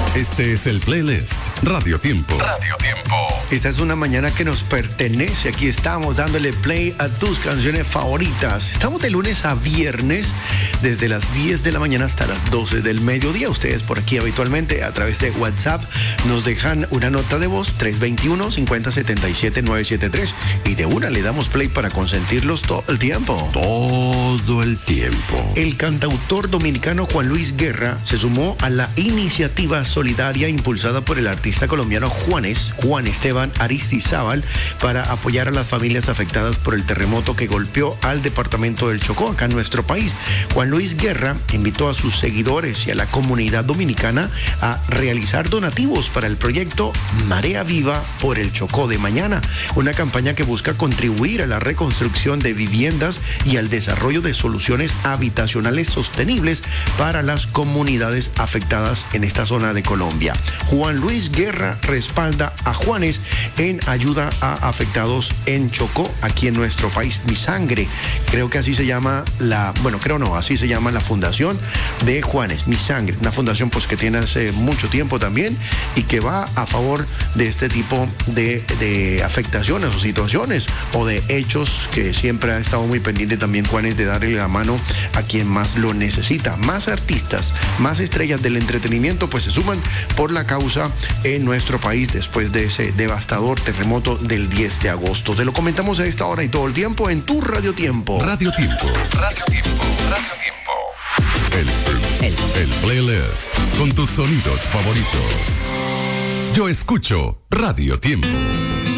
Este es el playlist Radio Tiempo. Radio Tiempo. Esta es una mañana que nos pertenece. Aquí estamos dándole play a tus canciones favoritas. Estamos de lunes a viernes, desde las 10 de la mañana hasta las 12 del mediodía. Ustedes por aquí habitualmente a través de WhatsApp nos dejan una nota de voz 321-5077-973 y de una le damos play para consentirlos todo el tiempo. Todo el tiempo. El cantautor dominicano Juan Luis Guerra se sumó a la iniciativa solidaria impulsada por el artista colombiano Juan Esteban Aristizábal para apoyar a las familias afectadas por el terremoto que golpeó al departamento del Chocó, acá en nuestro país. Juan Luis Guerra invitó a sus seguidores y a la comunidad dominicana a realizar donativos para el proyecto Marea Viva por el Chocó de Mañana, una campaña que busca contribuir a la reconstrucción de viviendas y al desarrollo de soluciones habitacionales sostenibles para las comunidades afectadas en esta zona de Colombia. Juan Luis Guerra respalda a Juanes en ayuda a afectados en Chocó, aquí en nuestro país. Mi Sangre, creo que así se llama así se llama la fundación de Juanes, Mi Sangre, una fundación pues que tiene hace mucho tiempo también y que va a favor de este tipo de afectaciones o situaciones o de hechos, que siempre ha estado muy pendiente también Juanes de darle la mano a quien más lo necesita. Más artistas, más estrellas del entretenimiento pues se suman por la causa en nuestro país después de ese devastador terremoto del 10 de agosto. Te lo comentamos a esta hora y todo el tiempo en tu Radio Tiempo. Radio Tiempo. Radio Tiempo. Radio Tiempo. El playlist con tus sonidos favoritos. Yo escucho Radio Tiempo.